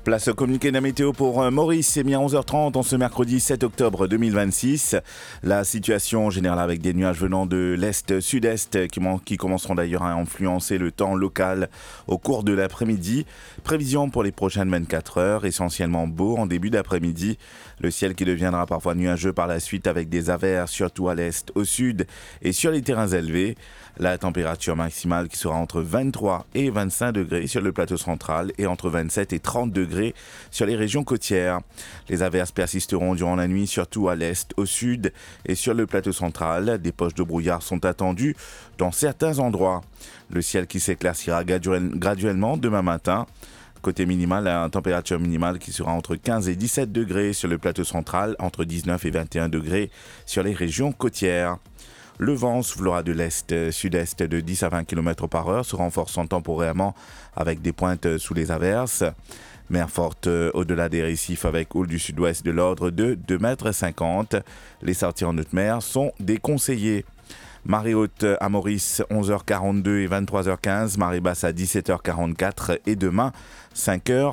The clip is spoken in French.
Place au communiqué de la météo pour Maurice, c'est bien 11h30 en ce mercredi 7 octobre 2026. La situation générale avec des nuages venant de l'est-sud-est qui commenceront d'ailleurs à influencer le temps local au cours de l'après-midi. Prévision pour les prochaines 24 heures, essentiellement beau en début d'après-midi. Le ciel qui deviendra parfois nuageux par la suite avec des averses surtout à l'est, au sud et sur les terrains élevés. La température maximale qui sera entre 23 et 25 degrés sur le plateau central et entre 27 et 30 degrés sur les régions côtières. Les averses persisteront durant la nuit, surtout à l'est, au sud et sur le plateau central. Des poches de brouillard sont attendues dans certains endroits. Le ciel qui s'éclaircira graduellement demain matin. Côté minimal, la température minimale qui sera entre 15 et 17 degrés sur le plateau central, entre 19 et 21 degrés sur les régions côtières. Le vent soufflera de l'est-sud-est de 10 à 20 km par heure, se renforçant temporairement avec des pointes sous les averses. Mer forte au-delà des récifs avec houle du sud-ouest de l'ordre de 2,50 m. Les sorties en haute mer sont déconseillées. Marée haute à Maurice, 11h42 et 23h15. Marée basse à 17h44 et demain, 5h